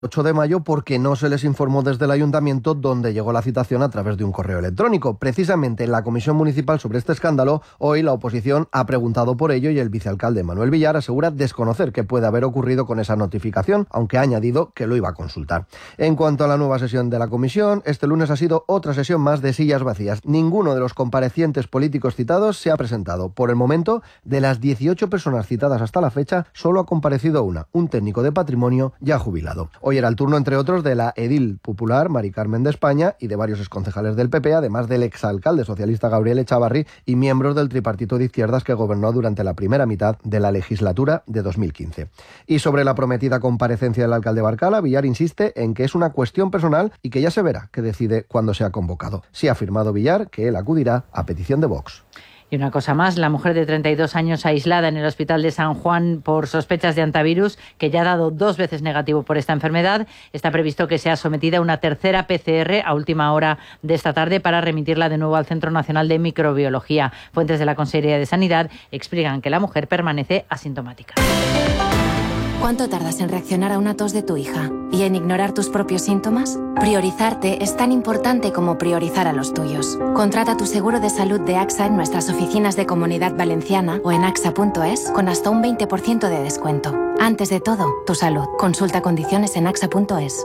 8 de mayo porque no se les informó desde el ayuntamiento, donde llegó la citación a través de un correo electrónico. Precisamente en la comisión municipal sobre este escándalo, hoy la oposición ha preguntado por ello y el vicealcalde Manuel Villar asegura desconocer qué puede haber ocurrido con esa notificación, aunque ha añadido que lo iba a consultar. En cuanto a la nueva sesión de la comisión, este lunes ha sido otra sesión más de sillas vacías. Ninguno de los comparecientes políticos citados se ha presentado. Por el momento, de las 18 personas citadas hasta la fecha, solo ha comparecido una, un técnico de patrimonio ya jubilado. Hoy era el turno, entre otros, de la edil popular Mari Carmen de España y de varios exconcejales del PP, además del exalcalde socialista Gabriel Echavarri y miembros del tripartito de izquierdas que gobernó durante la primera mitad de la legislatura de 2015. Y sobre la prometida comparecencia del alcalde Barcala, Villar insiste en que es una cuestión personal y que ya se verá que decide cuándo sea convocado. Sí ha afirmado Villar que él acudirá a petición de Vox. Y una cosa más, la mujer de 32 años aislada en el hospital de San Juan por sospechas de antivirus, que ya ha dado 2 veces negativo por esta enfermedad, está previsto que sea sometida a una tercera PCR a última hora de esta tarde para remitirla de nuevo al Centro Nacional de Microbiología. Fuentes de la Consejería de Sanidad explican que la mujer permanece asintomática. ¿Cuánto tardas en reaccionar a una tos de tu hija y en ignorar tus propios síntomas? Priorizarte es tan importante como priorizar a los tuyos. Contrata tu seguro de salud de AXA en nuestras oficinas de Comunidad Valenciana o en axa.es con hasta un 20% de descuento. Antes de todo, tu salud. Consulta condiciones en axa.es.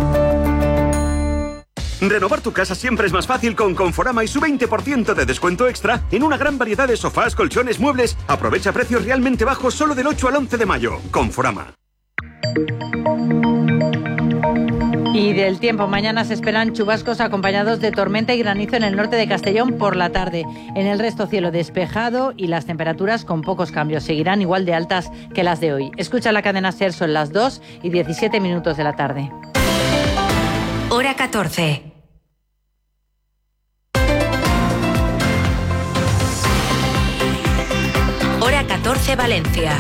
Renovar tu casa siempre es más fácil con Conforama y su 20% de descuento extra en una gran variedad de sofás, colchones, muebles. Aprovecha precios realmente bajos solo del 8 al 11 de mayo. Conforama. Y del tiempo, mañana se esperan chubascos acompañados de tormenta y granizo en el norte de Castellón por la tarde. En el resto, cielo despejado y las temperaturas con pocos cambios. Seguirán igual de altas que las de hoy. Escucha la cadena SER, son las 2:17 de la tarde. Hora 14. Hora 14 Valencia.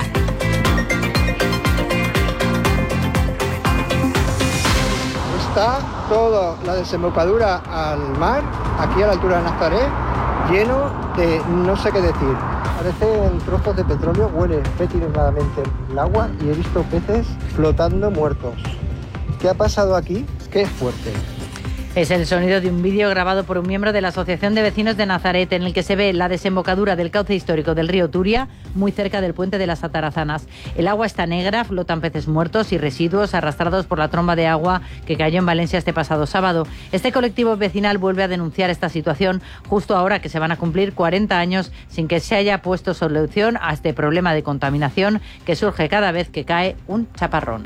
Está toda la desembocadura al mar, aquí a la altura de Nazaret, lleno de no sé qué decir. Parecen trozos de petróleo, huele fétidamente el agua y he visto peces flotando muertos. ¿Qué ha pasado aquí? ¡Qué fuerte! Es el sonido de un vídeo grabado por un miembro de la Asociación de Vecinos de Nazaret, en el que se ve la desembocadura del cauce histórico del río Turia, muy cerca del puente de las Atarazanas. El agua está negra, flotan peces muertos y residuos arrastrados por la tromba de agua que cayó en Valencia este pasado sábado. Este colectivo vecinal vuelve a denunciar esta situación justo ahora que se van a cumplir 40 años sin que se haya puesto solución a este problema de contaminación que surge cada vez que cae un chaparrón.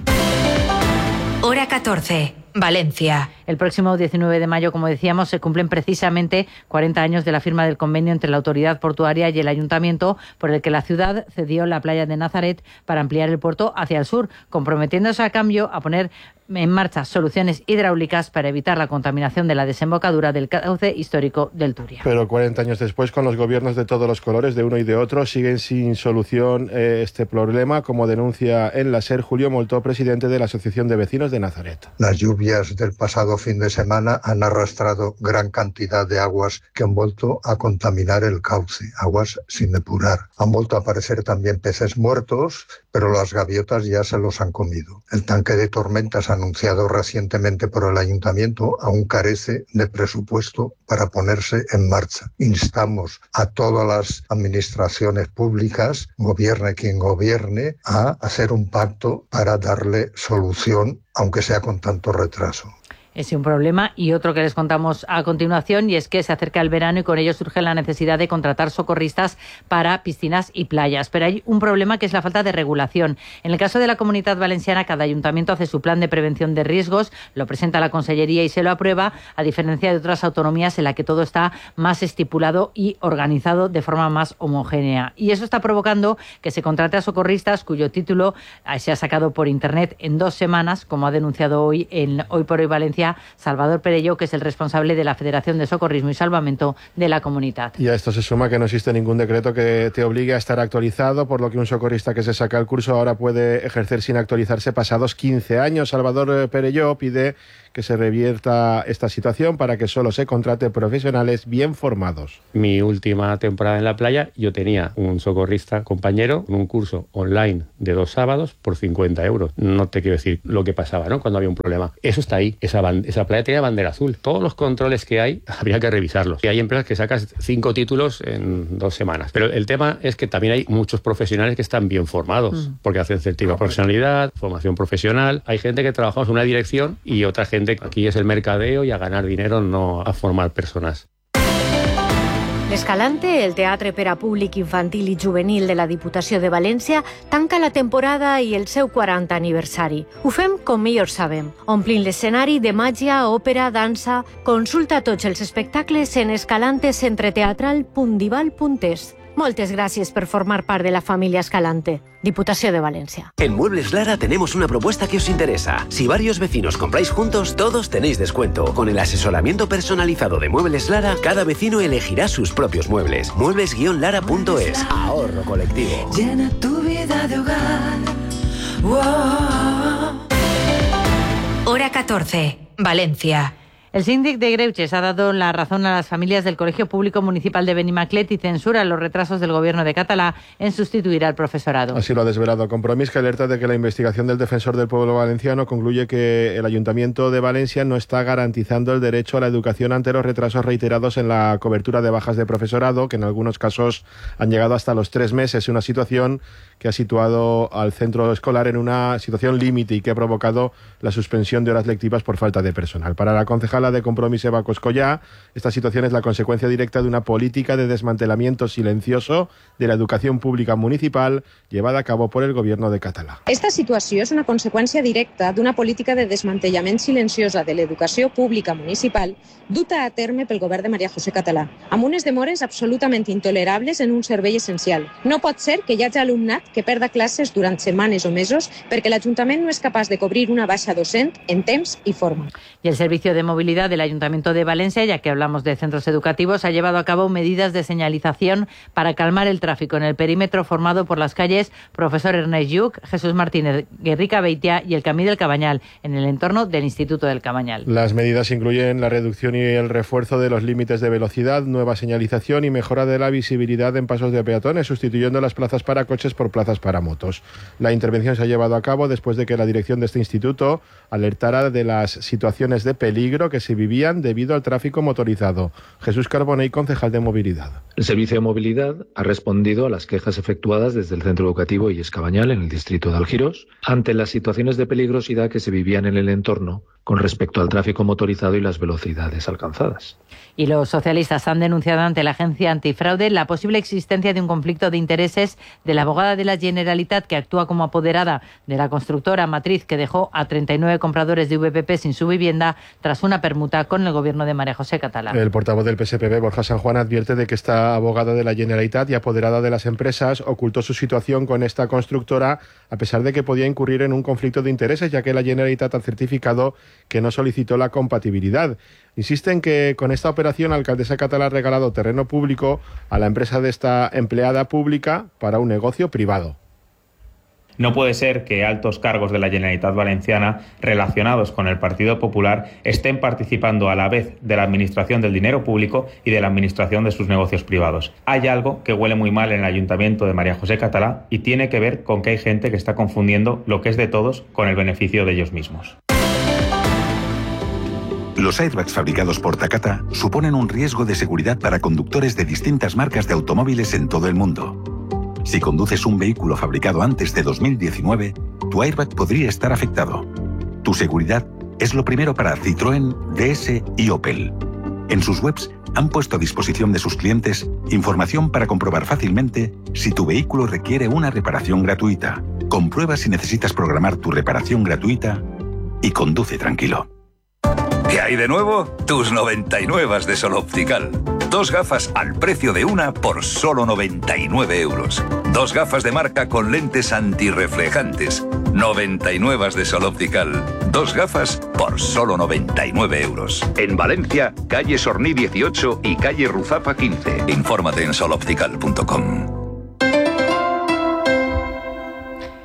Hora 14. Valencia. El próximo 19 de mayo, como decíamos, se cumplen precisamente 40 años de la firma del convenio entre la autoridad portuaria y el ayuntamiento, por el que la ciudad cedió la playa de Nazaret para ampliar el puerto hacia el sur, comprometiéndose a cambio a poner en marcha soluciones hidráulicas para evitar la contaminación de la desembocadura del cauce histórico del Turia. Pero 40 años después, con los gobiernos de todos los colores, de uno y de otro, siguen sin solución este problema, como denuncia en la SER Julio Moltó, presidente de la Asociación de Vecinos de Nazaret. Las lluvias del pasado fin de semana han arrastrado gran cantidad de aguas que han vuelto a contaminar el cauce, aguas sin depurar. Han vuelto a aparecer también peces muertos, pero las gaviotas ya se los han comido. El tanque de tormentas anunciado recientemente por el ayuntamiento aún carece de presupuesto para ponerse en marcha. Instamos a todas las administraciones públicas, gobierne quien gobierne, a hacer un pacto para darle solución, aunque sea con tanto retraso. Es un problema. Y otro que les contamos a continuación, y es que se acerca el verano y con ello surge la necesidad de contratar socorristas para piscinas y playas. Pero hay un problema, que es la falta de regulación. En el caso de la Comunidad Valenciana, cada ayuntamiento hace su plan de prevención de riesgos, lo presenta a la Consellería y se lo aprueba, a diferencia de otras autonomías en la que todo está más estipulado y organizado de forma más homogénea. Y eso está provocando que se contrate a socorristas cuyo título se ha sacado por internet en 2 semanas, como ha denunciado hoy en Hoy por Hoy Valencia Salvador Perelló, que es el responsable de la Federación de Socorrismo y Salvamento de la comunidad. Y a esto se suma que no existe ningún decreto que te obligue a estar actualizado, por lo que un socorrista que se saca el curso ahora puede ejercer sin actualizarse pasados 15 años. Salvador Perelló pide que se revierta esta situación para que solo se contrate profesionales bien formados. Mi última temporada en la playa yo tenía un socorrista compañero con un curso online de 2 sábados por 50 euros. No te quiero decir lo que pasaba, ¿no?, cuando había un problema. Eso está ahí. Esa playa tenía bandera azul. Todos los controles que hay habría que revisarlos. Y hay empresas que sacas 5 títulos en 2 semanas. Pero el tema es que también hay muchos profesionales que están bien formados, porque hacen certificado de profesionalidad, formación profesional. Hay gente que trabajamos en una dirección y otra gente, aquí es el mercadeo y a ganar dinero, no a formar personas. L'Escalante, el teatre per a públic infantil i juvenil de la Diputació de València, tanca la temporada i el seu 40 aniversari. Ho fem com millor sabem, omplint l'escenari de màgia, òpera, dansa. Consulta tots els espectacles en escalantecentreteatral.dival.es. Moltes gràcies per formar part de la família Escalante. Diputació de Valencia. En Muebles Lara tenemos una propuesta que os interesa. Si varios vecinos compráis juntos, todos tenéis descuento. Con el asesoramiento personalizado de Muebles Lara, cada vecino elegirá sus propios muebles. Muebles-lara.es. Ahorro colectivo. Llena tu vida de hogar. Wow. Hora 14, Valencia. El síndic de Greuges ha dado la razón a las familias del Colegio Público Municipal de Benimaclet y censura los retrasos del gobierno de Català en sustituir al profesorado. Así lo ha desvelado Compromís, que alerta de que la investigación del defensor del pueblo valenciano concluye que el Ayuntamiento de Valencia no está garantizando el derecho a la educación ante los retrasos reiterados en la cobertura de bajas de profesorado, que en algunos casos han llegado hasta los 3 meses, una situación que ha situado al centro escolar en una situación límite y que ha provocado la suspensión de horas lectivas por falta de personal. Para la concejala de Compromís, Eva Coscollà, esta situación es la consecuencia directa de una política de desmantelamiento silencioso de la educación pública municipal llevada a cabo por el gobierno de Català. Esta situació és una conseqüència directa d'una política de desmantellament silenciosa de l'educació pública municipal duta a terme pel govern de María José Català, amb unes demores absolutament intolerables en un servei essencial. No pot ser que hi hagi alumnat que perda classes durant setmanes o mesos perquè l'Ajuntament no és capaç de cobrir una baixa docent en temps y forma. Y el Servicio de Movilidad del Ayuntamiento de Valencia, ya que hablamos de centros educativos, ha llevado a cabo medidas de señalización para calmar el tráfico en el perímetro formado por las calles Profesor Ernest Lluch, Jesús Martínez, Guerrica Beitia y el Camí del Cabanyal, en el entorno del Instituto del Cabanyal. Las medidas incluyen la reducción y el refuerzo de los límites de velocidad, nueva señalización y mejora de la visibilidad en pasos de peatones, sustituyendo las plazas para coches por plazas para motos. La intervención se ha llevado a cabo después de que la dirección de este instituto alertara de las situaciones de peligro que se vivían debido al tráfico motorizado. Jesús Carbonell, concejal de Movilidad. El Servicio de Movilidad ha respondido a las quejas efectuadas desde el Centro Educativo Illes Cabanyal, en el distrito de Algiros, ante las situaciones de peligrosidad que se vivían en el entorno con respecto al tráfico motorizado y las velocidades alcanzadas. Y los socialistas han denunciado ante la Agencia Antifraude la posible existencia de un conflicto de intereses de la abogada de la Generalitat, que actúa como apoderada de la constructora matriz que dejó a 39 compradores de VPP sin su vivienda tras una permuta con el gobierno de María José Català. El portavoz del PSPB, Borja San Juan, advierte de que esta abogada de la Generalitat y apoderada de las empresas ocultó su situación con esta constructora a pesar de que podía incurrir en un conflicto de intereses, ya que la Generalitat ha certificado que no solicitó la compatibilidad. Insisten que con esta operación la alcaldesa Català ha regalado terreno público a la empresa de esta empleada pública para un negocio privado. No puede ser que altos cargos de la Generalitat Valenciana relacionados con el Partido Popular estén participando a la vez de la administración del dinero público y de la administración de sus negocios privados. Hay algo que huele muy mal en el Ayuntamiento de María José Català y tiene que ver con que hay gente que está confundiendo lo que es de todos con el beneficio de ellos mismos. Los airbags fabricados por Takata suponen un riesgo de seguridad para conductores de distintas marcas de automóviles en todo el mundo. Si conduces un vehículo fabricado antes de 2019, tu airbag podría estar afectado. Tu seguridad es lo primero para Citroën, DS y Opel. En sus webs han puesto a disposición de sus clientes información para comprobar fácilmente si tu vehículo requiere una reparación gratuita. Comprueba si necesitas programar tu reparación gratuita y conduce tranquilo. ¿Qué hay de nuevo? Tus 99 de Sol Optical. 2 gafas al precio de una por solo 99 euros. 2 gafas de marca con lentes antirreflejantes. 99 de Sol Optical. 2 gafas por solo 99 euros. En Valencia, calle Sorní 18 y calle Ruzafa 15. Infórmate en soloptical.com.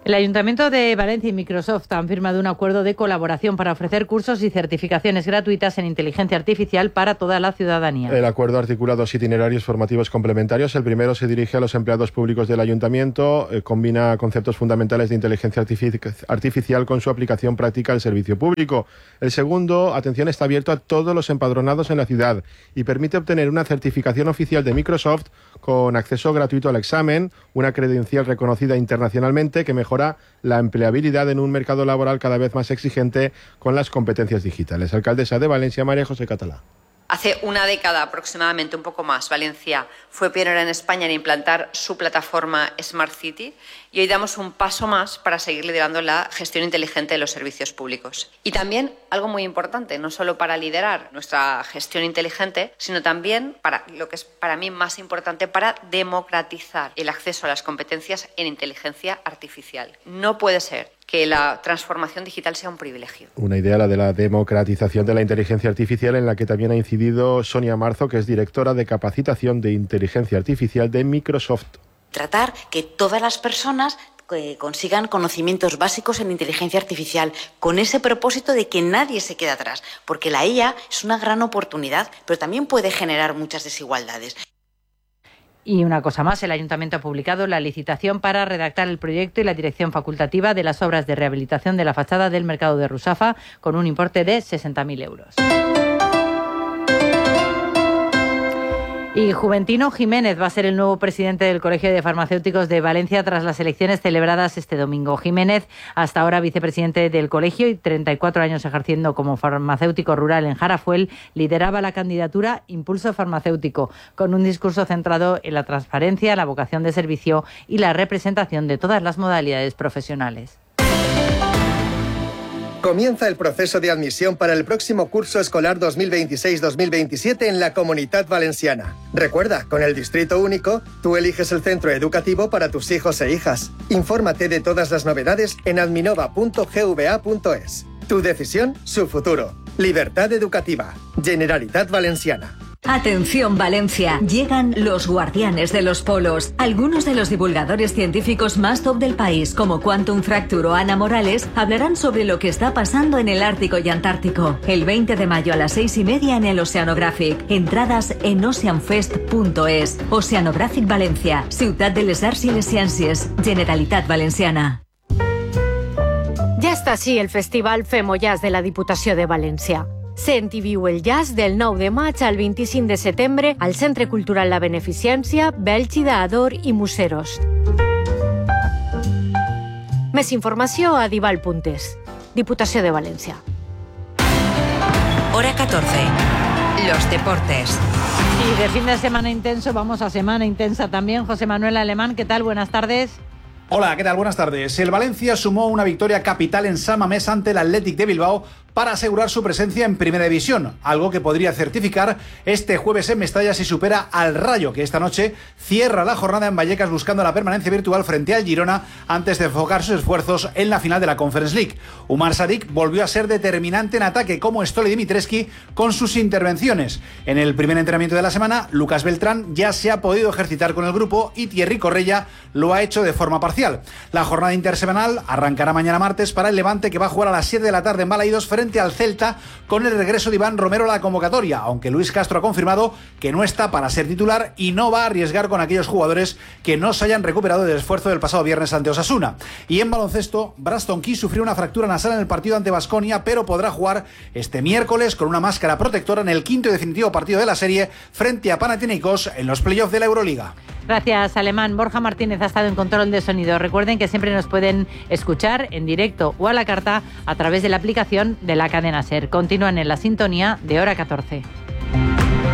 El Ayuntamiento de Valencia y Microsoft han firmado un acuerdo de colaboración para ofrecer cursos y certificaciones gratuitas en inteligencia artificial para toda la ciudadanía. El acuerdo articula 2 itinerarios formativos complementarios. El primero se dirige a los empleados públicos del Ayuntamiento, combina conceptos fundamentales de inteligencia artificial con su aplicación práctica al servicio público. El segundo, atención, está abierto a todos los empadronados en la ciudad y permite obtener una certificación oficial de Microsoft con acceso gratuito al examen, una credencial reconocida internacionalmente que mejora la empleabilidad en un mercado laboral cada vez más exigente con las competencias digitales. Alcaldesa de Valencia, María José Catalá. Hace una década aproximadamente, un poco más, Valencia fue pionera en España en implantar su plataforma Smart City y hoy damos un paso más para seguir liderando la gestión inteligente de los servicios públicos. Y también algo muy importante, no solo para liderar nuestra gestión inteligente, sino también para lo que es para mí más importante, para democratizar el acceso a las competencias en inteligencia artificial. No puede ser que la transformación digital sea un privilegio. Una idea, la de la democratización de la inteligencia artificial, en la que también ha incidido Sonia Marzo, que es directora de capacitación de inteligencia artificial de Microsoft. Tratar que todas las personas consigan conocimientos básicos en inteligencia artificial, con ese propósito de que nadie se quede atrás, porque la IA es una gran oportunidad, pero también puede generar muchas desigualdades. Y una cosa más, el Ayuntamiento ha publicado la licitación para redactar el proyecto y la dirección facultativa de las obras de rehabilitación de la fachada del mercado de Rusafa con un importe de 60.000 euros. Y Juventino Jiménez va a ser el nuevo presidente del Colegio de Farmacéuticos de Valencia tras las elecciones celebradas este domingo. Jiménez, hasta ahora vicepresidente del colegio y 34 años ejerciendo como farmacéutico rural en Jarafuel, lideraba la candidatura Impulso Farmacéutico, con un discurso centrado en la transparencia, la vocación de servicio y la representación de todas las modalidades profesionales. Comienza el proceso de admisión para el próximo curso escolar 2026-2027 en la Comunitat Valenciana. Recuerda, con el Distrito Único, tú eliges el centro educativo para tus hijos e hijas. Infórmate de todas las novedades en adminova.gva.es. Tu decisión, su futuro. Libertad educativa. Generalitat Valenciana. Atención Valencia, llegan los guardianes de los polos. Algunos de los divulgadores científicos más top del país, como Quantum Fracture o Ana Morales, hablarán sobre lo que está pasando en el Ártico y Antártico. El 20 de mayo a las 6:30 en el Oceanographic. Entradas en oceanfest.es. Oceanographic Valencia, Ciutat de les Arts i les Ciències, Generalitat Valenciana. Ja està així el Festival Fem-ho Jazz de la Diputació de València. Sent i viu el jazz del 9 de maig al 25 de setembre al Centre Cultural La Beneficència, Bèlgida, Ador i Museros. Més informació a dival.es. Diputació de València. Hora 14. Los deportes. Y de fin de semana intenso vamos a semana intensa también. José Manuel Alemán, ¿qué tal? Buenas tardes. Hola, ¿qué tal? Buenas tardes. El Valencia sumó una victoria capital en San Mamés ante el Athletic de Bilbao para asegurar su presencia en Primera División, algo que podría certificar este jueves en Mestalla si supera al Rayo, que esta noche cierra la jornada en Vallecas buscando la permanencia virtual frente al Girona antes de enfocar sus esfuerzos en la final de la Conference League. Umar Sadik volvió a ser determinante en ataque como Stoli Dimitrescu con sus intervenciones. En el primer entrenamiento de la semana, Lucas Beltrán ya se ha podido ejercitar con el grupo y Thierry Correia lo ha hecho de forma parcial. La jornada intersemanal arrancará mañana martes para el Levante, que va a jugar a las 7 de la tarde en Balaidos frente al Celta con el regreso de Iván Romero a la convocatoria, aunque Luis Castro ha confirmado que no está para ser titular y no va a arriesgar con aquellos jugadores que no se hayan recuperado del esfuerzo del pasado viernes ante Osasuna. Y en baloncesto, Braston Key sufrió una fractura nasal en el partido ante Baskonia, pero podrá jugar este miércoles con una máscara protectora en el quinto y definitivo partido de la serie frente a Panathinaikos en los playoffs de la Euroliga. Gracias, Alemán. Borja Martínez ha estado en control de sonido. Recuerden que siempre nos pueden escuchar en directo o a la carta a través de la aplicación de la cadena SER. Continúan en la sintonía de Hora 14.